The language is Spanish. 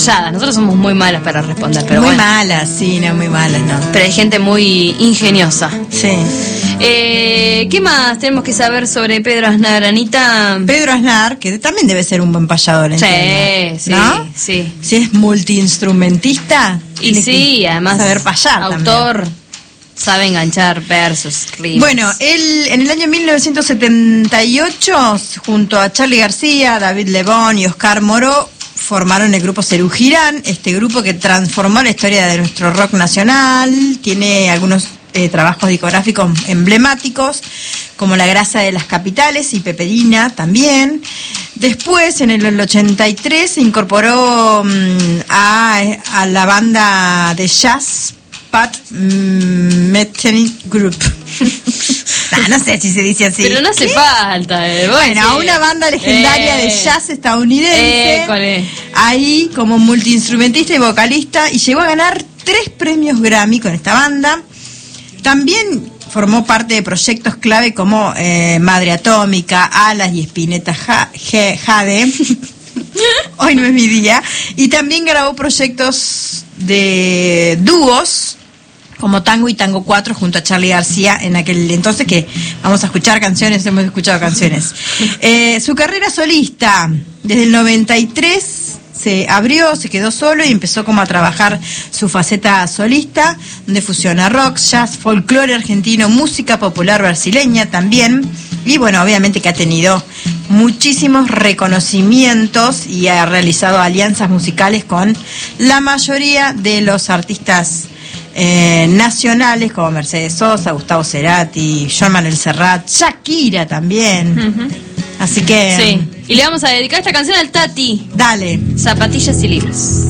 calladas. Nosotros somos muy malas para responder, pero muy bueno. malas, sí, no, muy malas, no. Pero hay gente muy ingeniosa. Sí. ¿Qué más tenemos que saber sobre Pedro Aznar, Anita? Pedro Aznar, que también debe ser un buen payador, entiendo, Sí, ¿no? sí. Si es multiinstrumentista, Y tiene sí, que además, saber payar autor, también. sabe enganchar versos, rimas. Bueno, él en el año 1978, junto a Charly García, David Lebón y Oscar Moró, formaron el grupo Serú Girán, este grupo que transformó la historia de nuestro rock nacional. Tiene algunos trabajos discográficos emblemáticos, como La Grasa de las Capitales y Peperina también. Después, en el 83, se incorporó a la banda de jazz Pat Metheny Group. No sé si se dice así. Pero no hace falta. Bueno, una banda legendaria de jazz estadounidense. ¿Cuál es? Ahí como multiinstrumentista y vocalista, y llegó a ganar 3 premios Grammy con esta banda. También formó parte de proyectos clave como Madre Atómica, Alas y Spinetta Jade. Hoy no es mi día. Y también grabó proyectos de dúos como Tango y Tango 4 junto a Charly García en aquel entonces, que vamos a escuchar canciones, hemos escuchado canciones. Su carrera solista, desde el 93 se abrió, se quedó solo y empezó como a trabajar su faceta solista, donde fusiona rock, jazz, folclore argentino, música popular brasileña también. Y bueno, obviamente que ha tenido muchísimos reconocimientos y ha realizado alianzas musicales con la mayoría de los artistas nacionales, como Mercedes Sosa, Gustavo Cerati, Joan Manuel Serrat, Shakira también. Así que sí. Y le vamos a dedicar esta canción al Tati. Dale. Zapatillas y libros.